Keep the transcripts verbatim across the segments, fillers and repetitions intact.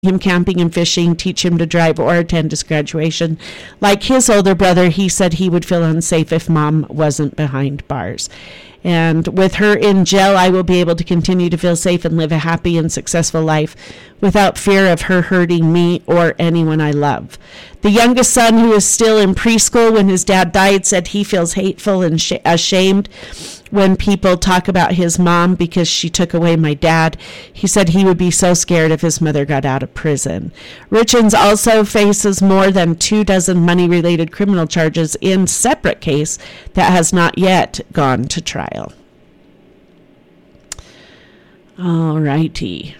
him camping and fishing, teach him to drive, or attend his graduation. Like his older brother, he said he would feel unsafe if mom wasn't behind bars. And with her in jail, I will be able to continue to feel safe and live a happy and successful life without fear of her hurting me or anyone I love. The youngest son, who is still in preschool when his dad died, said he feels hateful and sh- ashamed when people talk about his mom because she took away my dad. He said he would be so scared if his mother got out of prison. Richens also faces more than two dozen money-related criminal charges in separate case that has not yet gone to trial. All righty.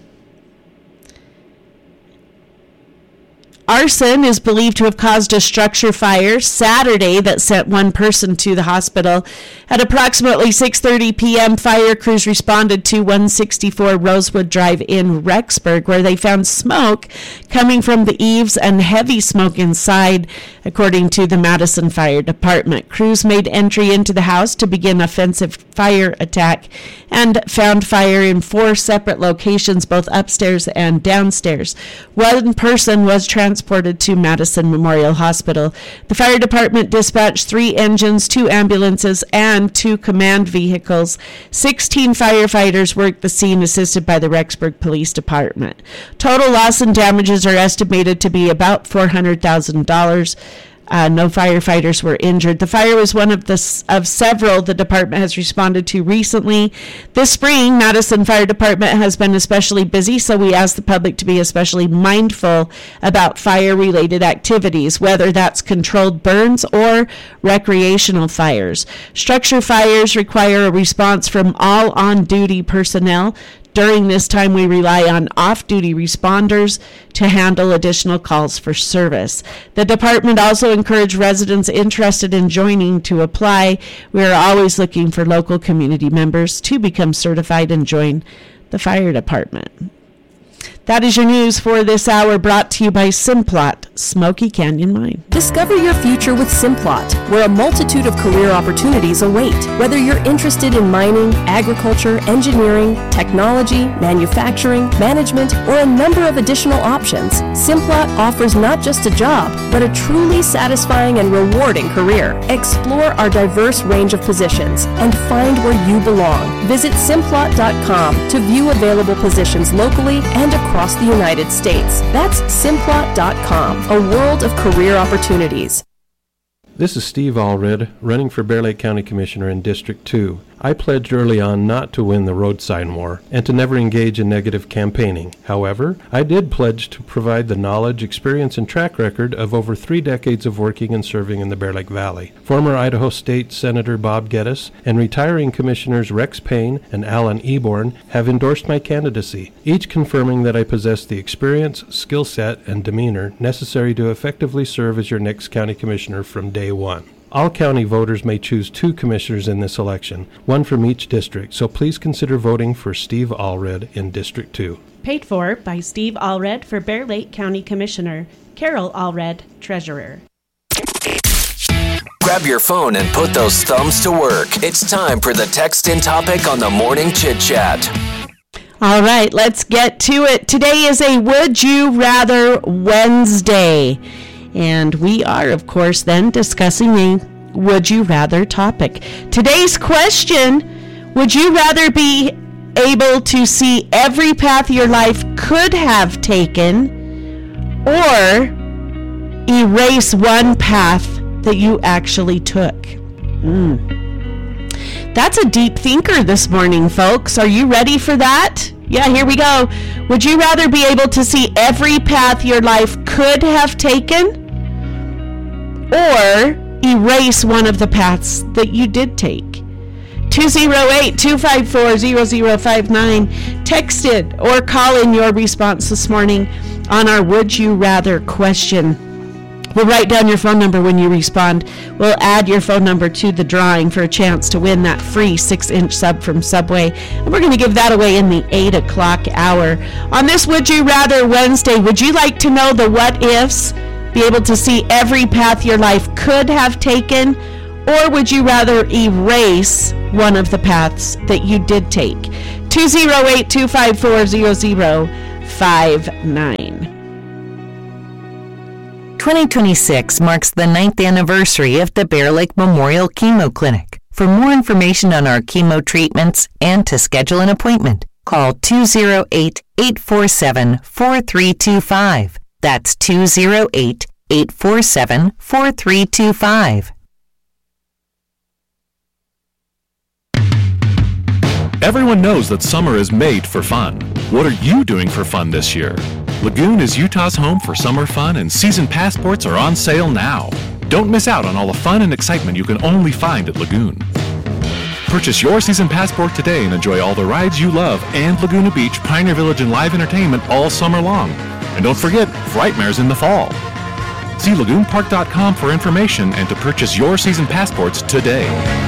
Arson is believed to have caused a structure fire Saturday that sent one person to the hospital. At approximately six thirty p.m., fire crews responded to one sixty-four Rosewood Drive in Rexburg, where they found smoke coming from the eaves and heavy smoke inside, according to the Madison Fire Department. Crews made entry into the house to begin offensive fire attack and found fire in four separate locations, both upstairs and downstairs. One person was transported transported to Madison Memorial Hospital. The fire department dispatched three engines, two ambulances, and two command vehicles. sixteen firefighters worked the scene, assisted by the Rexburg Police Department. Total loss and damages are estimated to be about four hundred thousand dollars. Uh, no firefighters were injured. The fire was one of the of several the department has responded to recently. This spring, Madison Fire Department has been especially busy, so we ask the public to be especially mindful about fire-related activities, whether that's controlled burns or recreational fires. Structure fires require a response from all on-duty personnel. During this time, we rely on off-duty responders to handle additional calls for service. The department also encouraged residents interested in joining to apply. We are always looking for local community members to become certified and join the fire department. That is your news for this hour, brought to you by Simplot, Smoky Canyon Mine. Discover your future with Simplot, where a multitude of career opportunities await. Whether you're interested in mining, agriculture, engineering, technology, manufacturing, management, or a number of additional options, Simplot offers not just a job, but a truly satisfying and rewarding career. Explore our diverse range of positions and find where you belong. Visit Simplot dot com to view available positions locally and across the United States. That's Simplot dot com, a world of career opportunities. This is Steve Allred, running for Bear Lake County Commissioner in District two. I pledged early on not to win the road sign war and to never engage in negative campaigning. However, I did pledge to provide the knowledge, experience, and track record of over three decades of working and serving in the Bear Lake Valley. Former Idaho State Senator Bob Geddes and retiring Commissioners Rex Payne and Alan Eborn have endorsed my candidacy, each confirming that I possess the experience, skill set, and demeanor necessary to effectively serve as your next county commissioner from day one. All county voters may choose two commissioners in this election, one from each district, so please consider voting for Steve Allred in District two. Paid for by Steve Allred for Bear Lake County Commissioner, Carol Allred, Treasurer. Grab your phone and put those thumbs to work. It's time for the Text In Topic on the Morning Chit Chat. All right, let's get to it. Today is a Would You Rather Wednesday. And we are, of course, then discussing a Would You Rather topic. Today's question, would you rather be able to see every path your life could have taken or erase one path that you actually took? Mm. That's a deep thinker this morning, folks. Are you ready for that? Yeah, here we go. Would you rather be able to see every path your life could have taken or erase one of the paths that you did take? two oh eight, two five four, zero zero five nine. Text it or call in your response this morning on our Would You Rather question. We'll write down your phone number when you respond. We'll add your phone number to the drawing for a chance to win that free six-inch sub from Subway. And we're going to give that away in the eight o'clock hour. On this Would You Rather Wednesday, would you like to know the what-ifs? Be able to see every path your life could have taken? Or would you rather erase one of the paths that you did take? two oh eight, two five four, zero zero five nine. twenty twenty-six marks the ninth anniversary of the Bear Lake Memorial Chemo Clinic. For more information on our chemo treatments and to schedule an appointment, call two oh eight, eight four seven, four three two five. That's two oh eight, eight four seven, four three two five. Everyone knows that summer is made for fun. What are you doing for fun this year? Lagoon is Utah's home for summer fun, and season passports are on sale now. Don't miss out on all the fun and excitement you can only find at Lagoon. Purchase your season passport today and enjoy all the rides you love and Laguna Beach, Pioneer Village, and live entertainment all summer long. And don't forget, Frightmares in the fall. See lagoon park dot com for information and to purchase your season passports today.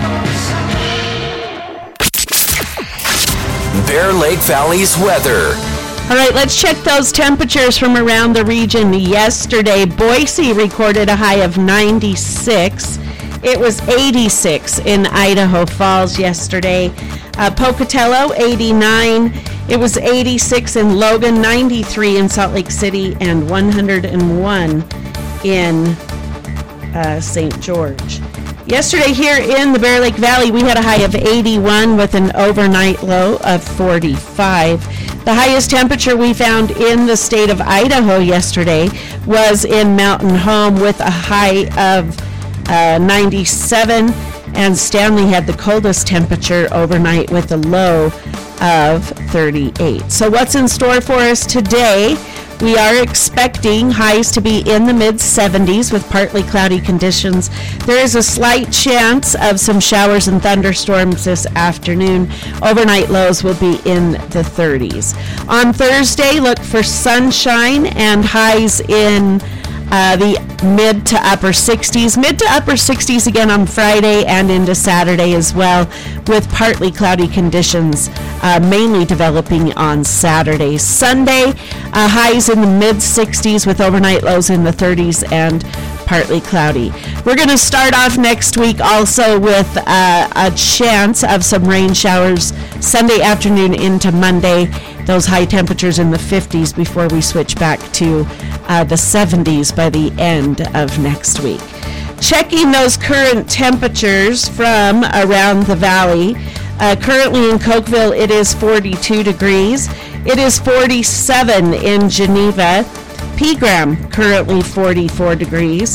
Bear Lake Valley's weather. All right, let's check those temperatures from around the region. Yesterday, Boise recorded a high of ninety-six. It was eighty-six in Idaho Falls yesterday. Uh, Pocatello, eighty-nine. It was eighty-six in Logan, ninety-three in Salt Lake City, and one hundred one in uh, Saint George. Yesterday here in the Bear Lake Valley, we had a high of eighty-one with an overnight low of forty-five. The highest temperature we found in the state of Idaho yesterday was in Mountain Home with a high of uh, ninety-seven, and Stanley had the coldest temperature overnight with a low of thirty-eight. So what's in store for us today? We are expecting highs to be in the mid seventies with partly cloudy conditions. There is a slight chance of some showers and thunderstorms this afternoon. Overnight lows will be in the thirties. On Thursday, look for sunshine and highs in uh, the mid to upper sixties. Mid to upper sixties again on Friday and into Saturday as well, with partly cloudy conditions uh, mainly developing on Saturday. Sunday, uh, highs in the mid sixties with overnight lows in the thirties and partly cloudy. We're going to start off next week also with uh, a chance of some rain showers Sunday afternoon into Monday. Those high temperatures in the fifties before we switch back to uh, the seventies by the end of next week. Checking those current temperatures from around the valley. Uh, currently in Cokeville, it is forty-two degrees. It is forty-seven in Geneva. Pegram, currently forty-four degrees.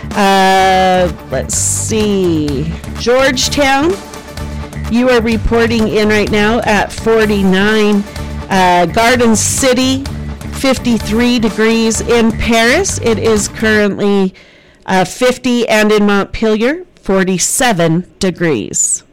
Uh, let's see. Georgetown, you are reporting in right now at forty-nine. Uh, Garden City, fifty-three degrees. In Paris, it is currently uh, fifty, and in Montpelier, forty-seven degrees.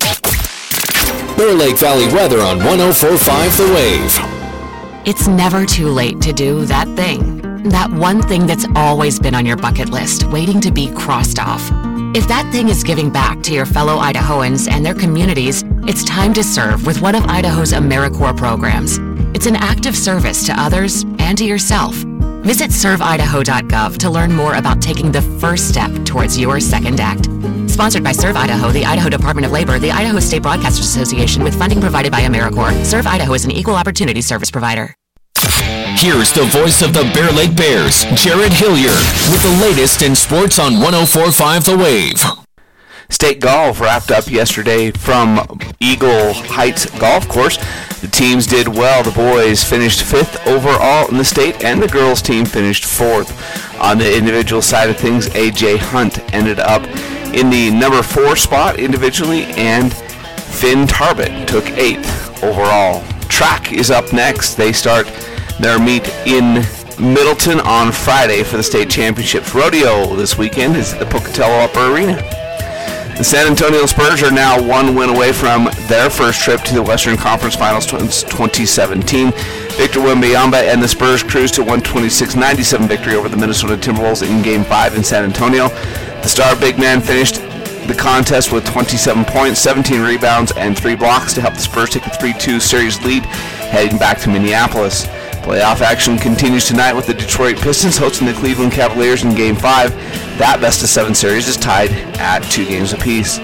Bear Lake Valley weather on one oh four point five The Wave. It's never too late to do that thing. That one thing that's always been on your bucket list, waiting to be crossed off. If that thing is giving back to your fellow Idahoans and their communities, it's time to serve with one of Idaho's AmeriCorps programs. It's an active service to others and to yourself. Visit serve idaho dot gov to learn more about taking the first step towards your second act. Sponsored by Serve Idaho, the Idaho Department of Labor, the Idaho State Broadcasters Association, with funding provided by AmeriCorps. Serve Idaho is an equal opportunity service provider. Here's the voice of the Bear Lake Bears, Jared Hillier, with the latest in sports on one oh four point five The Wave. State golf wrapped up yesterday from Eagle Heights Golf Course. The teams did well. The boys finished fifth overall in the state, and the girls team finished fourth. On the individual side of things, A J Hunt ended up in the number four spot individually, and Finn Tarbett took eighth overall. Track is up next. They start their meet in Middleton on Friday for the state championships. Rodeo this weekend is at the Pocatello Upper Arena. The San Antonio Spurs are now one win away from their first trip to the Western Conference Finals twenty seventeen. Victor Wembanyama and the Spurs cruised to one twenty-six ninety-seven victory over the Minnesota Timberwolves in Game five in San Antonio. The star big man finished the contest with twenty-seven points, seventeen rebounds, and three blocks to help the Spurs take a three two series lead heading back to Minneapolis. Playoff action continues tonight with the Detroit Pistons hosting the Cleveland Cavaliers in Game five. That best of seven series is tied at two games apiece.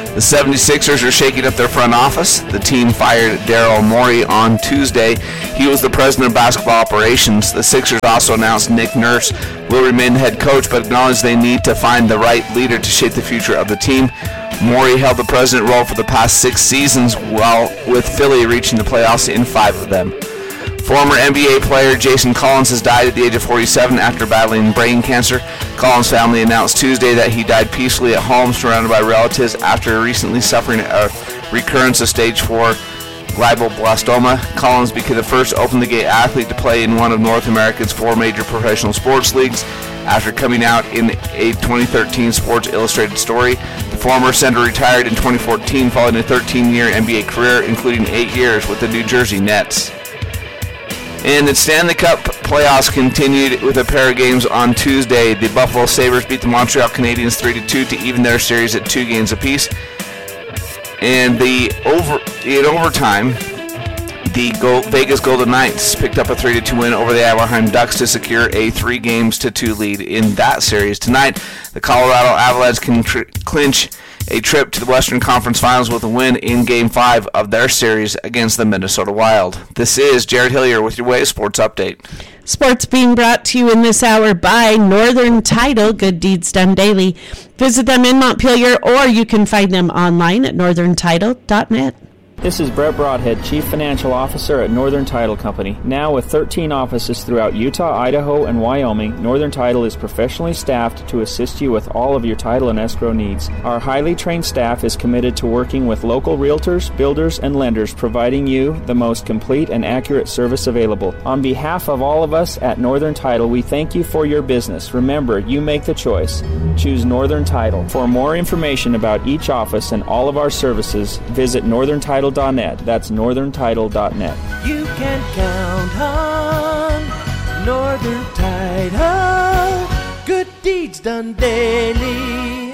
The seventy-sixers are shaking up their front office. The team fired Daryl Morey on Tuesday. He was the president of basketball operations. The Sixers also announced Nick Nurse will remain the head coach, but acknowledged they need to find the right leader to shape the future of the team. Morey held the president role for the past six seasons, while with Philly reaching the playoffs in five of them. Former N B A player Jason Collins has died at the age of forty-seven after battling brain cancer. Collins' family announced Tuesday that he died peacefully at home, surrounded by relatives, after recently suffering a recurrence of stage four glioblastoma. Collins became the first open-the-gate athlete to play in one of North America's four major professional sports leagues after coming out in a twenty thirteen Sports Illustrated story. The former center retired in twenty fourteen following a thirteen-year N B A career, including eight years with the New Jersey Nets. And the Stanley Cup playoffs continued with a pair of games on Tuesday. The Buffalo Sabres beat the Montreal Canadiens three to two to even their series at two games apiece. And the over in overtime, the Go- Vegas Golden Knights picked up a three to two win over the Anaheim Ducks to secure a three games to two lead in that series. Tonight, the Colorado Avalanche can tr- clinch a trip to the Western Conference Finals with a win in Game five of their series against the Minnesota Wild. This is Jared Hillier with your Wave Sports Update. Sports being brought to you in this hour by Northern Title, Good Deeds Done Daily. Visit them in Montpelier, or you can find them online at northern title dot net. This is Brett Broadhead, Chief Financial Officer at Northern Title Company. Now with thirteen offices throughout Utah, Idaho, and Wyoming, Northern Title is professionally staffed to assist you with all of your title and escrow needs. Our highly trained staff is committed to working with local realtors, builders, and lenders, providing you the most complete and accurate service available. On behalf of all of us at Northern Title, we thank you for your business. Remember, you make the choice. Choose Northern Title. For more information about each office and all of our services, visit northern title dot net. That's northern title dot net. You can count on Northern Title. Good deeds done daily.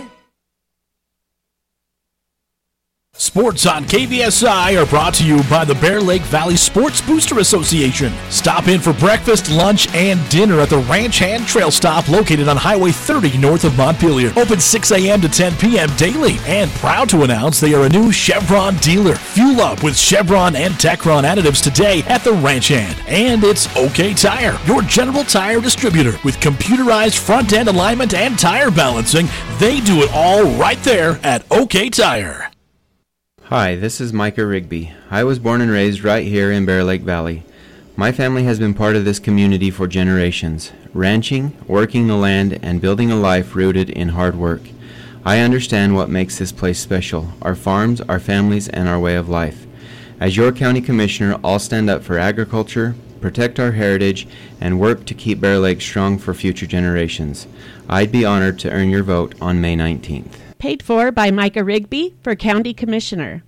Sports on K V S I are brought to you by the Bear Lake Valley Sports Booster Association. Stop in for breakfast, lunch, and dinner at the Ranch Hand Trail Stop located on Highway thirty north of Montpelier. Open six a.m. to ten p.m. daily, and proud to announce they are a new Chevron dealer. Fuel up with Chevron and Techron additives today at the Ranch Hand. And it's OK Tire, your general tire distributor with computerized front-end alignment and tire balancing. They do it all right there at OK Tire. Hi, this is Micah Rigby. I was born and raised right here in Bear Lake Valley. My family has been part of this community for generations, ranching, working the land, and building a life rooted in hard work. I understand what makes this place special, our farms, our families, and our way of life. As your county commissioner, I'll stand up for agriculture, protect our heritage, and work to keep Bear Lake strong for future generations. I'd be honored to earn your vote on May nineteenth. Paid for by Micah Rigby for County Commissioner.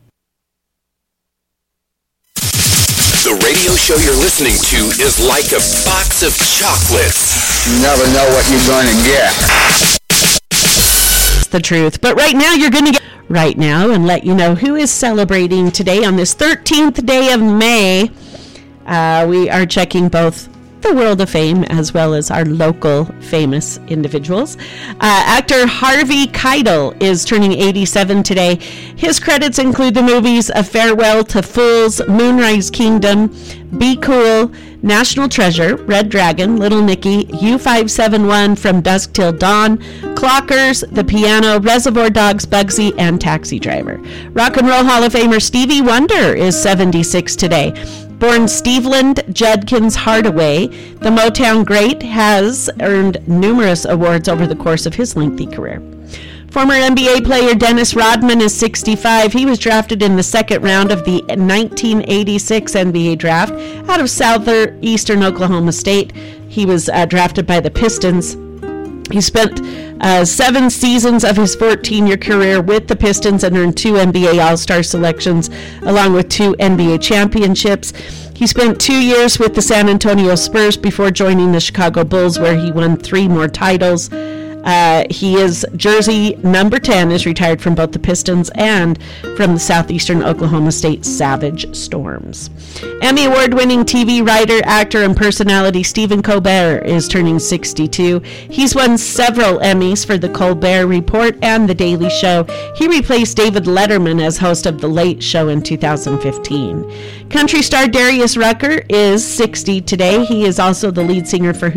The radio show you're listening to is like a box of chocolates. You never know what you're going to get. It's the truth. But right now, you're going to get right now and let you know who is celebrating today on this thirteenth day of May. Uh, we are checking both the World of Fame as well as our local famous individuals. Uh, actor Harvey Keitel is turning eighty-seven today. His credits include the movies A Farewell to Fools, Moonrise Kingdom, Be Cool, National Treasure, Red Dragon, Little Nicky, U five seventy-one, From Dusk Till Dawn, Clockers, The Piano, Reservoir Dogs, Bugsy, and Taxi Driver. Rock and Roll Hall of Famer Stevie Wonder is seventy-six today. Born Steveland Judkins Hardaway, the Motown great has earned numerous awards over the course of his lengthy career. Former N B A player Dennis Rodman is sixty-five. He was drafted in the second round of the nineteen eighty-six N B A draft out of southeastern Oklahoma State. He was uh, drafted by the Pistons. He spent uh, seven seasons of his fourteen-year career with the Pistons and earned two N B A All-Star selections, along with two N B A championships. He spent two years with the San Antonio Spurs before joining the Chicago Bulls, where he won three more titles. Uh, he is jersey number ten, is retired from both the Pistons and from the Southeastern Oklahoma State Savage Storms. Emmy Award-winning T V writer, actor, and personality Stephen Colbert is turning sixty-two. He's won several Emmys for The Colbert Report and The Daily Show. He replaced David Letterman as host of The Late Show in two thousand fifteen. Country star Darius Rucker is sixty today. He is also the lead singer for